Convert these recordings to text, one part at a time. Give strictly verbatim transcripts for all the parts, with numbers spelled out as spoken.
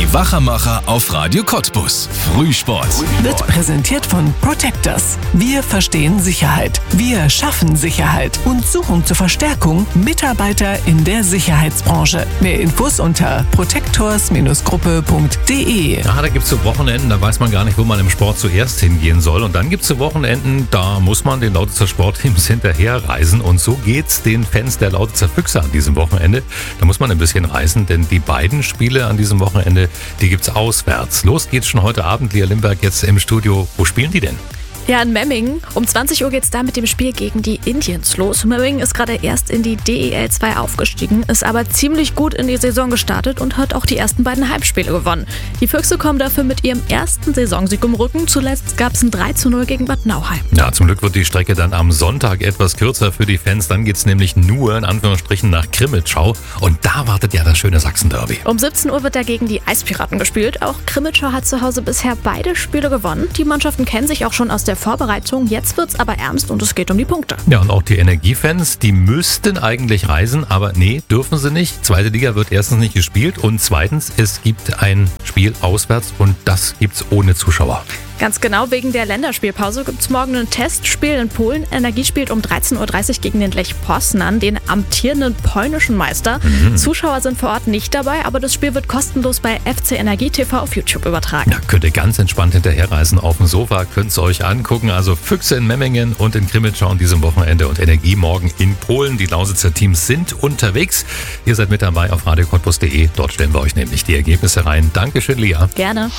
Die Wachermacher auf Radio Cottbus. Frühsport. Wird präsentiert von Protectors. Wir verstehen Sicherheit. Wir schaffen Sicherheit und suchen zur Verstärkung Mitarbeiter in der Sicherheitsbranche. Mehr Infos unter protectors Gruppe punkt de. Ah, da gibt es so Wochenenden, da weiß man gar nicht, wo man im Sport zuerst hingehen soll. Und dann gibt es so Wochenenden, da muss man den Lausitzer Sportteams hinterherreisen. Und so geht's den Fans der Lausitzer Füchse an diesem Wochenende. Da muss man ein bisschen reisen, denn die beiden Spiele an diesem Wochenende, die gibt's auswärts. Los geht's schon heute Abend. Lia Limberg jetzt im Studio. Wo spielen die denn? Ja, in Memmingen. Um zwanzig Uhr geht es da mit dem Spiel gegen die Indians los. Memmingen ist gerade erst in die D E L zwei aufgestiegen, ist aber ziemlich gut in die Saison gestartet und hat auch die ersten beiden Heimspiele gewonnen. Die Füchse kommen dafür mit ihrem ersten Saisonsieg im Rücken. Zuletzt gab es ein drei zu null gegen Bad Nauheim. Ja, zum Glück wird die Strecke dann am Sonntag etwas kürzer für die Fans. Dann geht's nämlich nur in Anführungsstrichen nach Krimitschau. Und da wartet ja das schöne Sachsen-Derby. Um siebzehn Uhr wird da gegen die Eispiraten gespielt. Auch Krimitschau hat zu Hause bisher beide Spiele gewonnen. Die Mannschaften kennen sich auch schon aus der Vorbereitung. Jetzt wird's aber ernst und es geht um die Punkte. Ja, und auch die Energiefans, die müssten eigentlich reisen, aber nee, dürfen sie nicht. Zweite Liga wird erstens nicht gespielt und zweitens, es gibt ein Spiel auswärts und das gibt's ohne Zuschauer. Ganz genau, wegen der Länderspielpause gibt es morgen ein Testspiel in Polen. Energie spielt um dreizehn Uhr dreißig gegen den Lech Poznan, den amtierenden polnischen Meister. Mhm. Zuschauer sind vor Ort nicht dabei, aber das Spiel wird kostenlos bei F C Energie T V auf YouTube übertragen. Ja, könnt ihr ganz entspannt hinterherreisen auf dem Sofa, könnt ihr euch angucken. Also Füchse in Memmingen und in Krimitschau an diesem Wochenende und Energie morgen in Polen. Die Lausitzer Teams sind unterwegs. Ihr seid mit dabei auf radio cottbus punkt de. Dort stellen wir euch nämlich die Ergebnisse rein. Dankeschön, Lia. Gerne.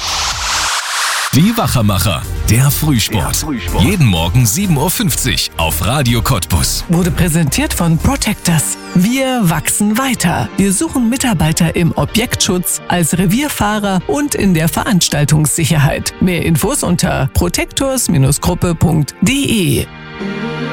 Die Wachermacher, der Frühsport. Der Frühsport. Jeden Morgen sieben Uhr fünfzig auf Radio Cottbus. Wurde präsentiert von Protectors. Wir wachsen weiter. Wir suchen Mitarbeiter im Objektschutz, als Revierfahrer und in der Veranstaltungssicherheit. Mehr Infos unter protectors Gruppe punkt de.